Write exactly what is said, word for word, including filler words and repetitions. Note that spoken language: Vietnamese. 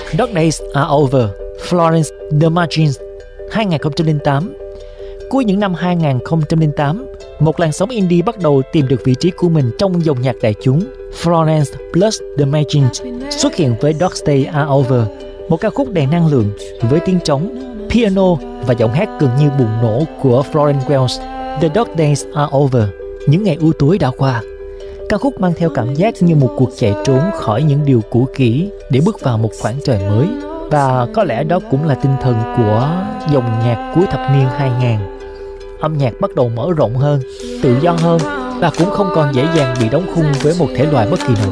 Dark Days Are Over, Florence The Machine, hai không không tám. Cuối những năm hai không không tám, một làn sóng indie bắt đầu tìm được vị trí của mình trong dòng nhạc đại chúng. Florence plus The Machine xuất hiện với Dark Days Are Over, một ca khúc đầy năng lượng với tiếng trống, piano và giọng hát gần như bùng nổ của Florence Welch. The Dark Days Are Over, những ngày u tối đã qua. Ca khúc mang theo cảm giác như một cuộc chạy trốn khỏi những điều cũ kỹ để bước vào một khoảng trời mới. Và có lẽ đó cũng là tinh thần của dòng nhạc cuối thập niên hai nghìn. Âm nhạc bắt đầu mở rộng hơn, tự do hơn và cũng không còn dễ dàng bị đóng khung với một thể loại bất kỳ nào.